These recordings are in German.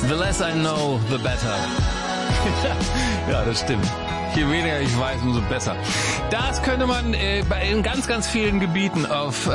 The less I know, the better. Ja, das stimmt. Je weniger ich weiß, umso besser. Das könnte man in ganz, ganz vielen Gebieten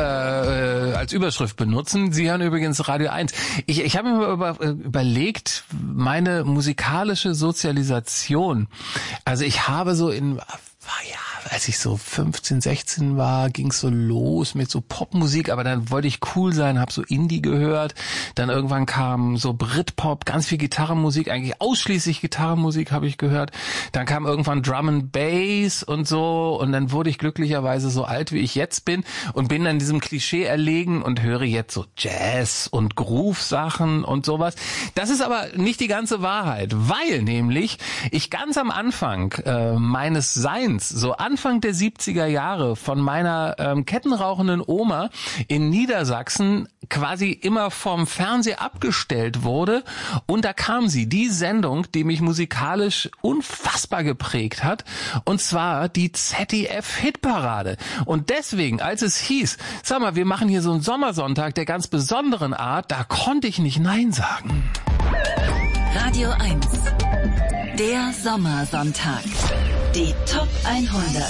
als Überschrift benutzen. Sie hören übrigens Radio 1. Ich habe mir überlegt, meine musikalische Sozialisation. Also ich habe so als ich so 15, 16 war, ging's so los mit so Popmusik, aber dann wollte ich cool sein, habe so Indie gehört. Dann irgendwann kam so Britpop, ganz viel Gitarrenmusik, eigentlich ausschließlich Gitarrenmusik habe ich gehört. Dann kam irgendwann Drum and Bass und so und dann wurde ich glücklicherweise so alt, wie ich jetzt bin und bin dann diesem Klischee erlegen und höre jetzt so Jazz und Groove-Sachen und sowas. Das ist aber nicht die ganze Wahrheit, weil nämlich ich ganz am Anfang meines Seins, so Anfang der 70er Jahre von meiner kettenrauchenden Oma in Niedersachsen quasi immer vom Fernseher abgestellt wurde und da kam sie, die Sendung, die mich musikalisch unfassbar geprägt hat und zwar die ZDF-Hitparade und deswegen, als es hieß, sag mal, wir machen hier so einen Sommersonntag der ganz besonderen Art, da konnte ich nicht Nein sagen. Radio 1, der Sommersonntag. Die Top 100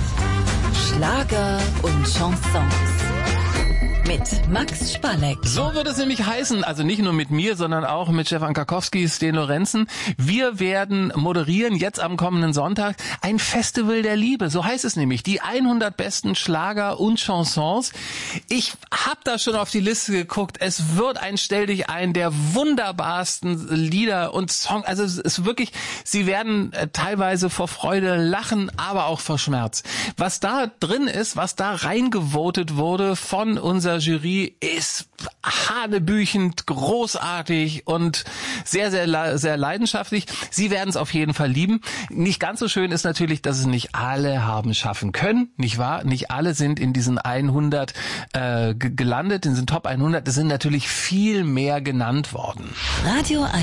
Schlager und Chansons mit Max Spaleck. So wird es nämlich heißen, also nicht nur mit mir, sondern auch mit Stefan Karkowski, Sten Lorenzen. Wir werden moderieren jetzt am kommenden Sonntag ein Festival der Liebe. So heißt es nämlich, die 100 besten Schlager und Chansons. Ich habe da schon auf die Liste geguckt. Es wird ein Stell dich ein der wunderbarsten Lieder und Songs. Also es ist wirklich, Sie werden teilweise vor Freude lachen, aber auch vor Schmerz. Was da drin ist, was da reingevotet wurde von unserer Jury, ist hanebüchend, großartig und sehr, sehr, sehr leidenschaftlich. Sie werden es auf jeden Fall lieben. Nicht ganz so schön ist natürlich, dass es nicht alle haben schaffen können, nicht wahr? Nicht alle sind in diesen 100 gelandet, in diesen Top 100. Es sind natürlich viel mehr genannt worden. Radio 1,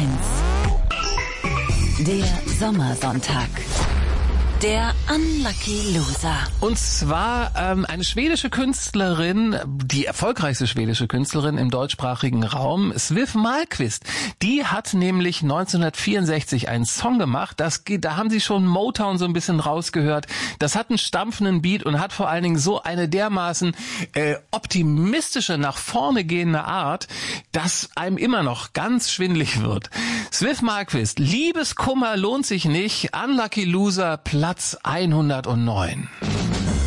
der Sommersonntag. Der Unlucky Loser. Und zwar eine schwedische Künstlerin, die erfolgreichste schwedische Künstlerin im deutschsprachigen Raum, Siw Malmkvist. Die hat nämlich 1964 einen Song gemacht, da haben sie schon Motown so ein bisschen rausgehört. Das hat einen stampfenden Beat und hat vor allen Dingen so eine dermaßen optimistische, nach vorne gehende Art, dass einem immer noch ganz schwindelig wird. Siw Malmkvist, Liebeskummer lohnt sich nicht, Unlucky Loser, Platz 109.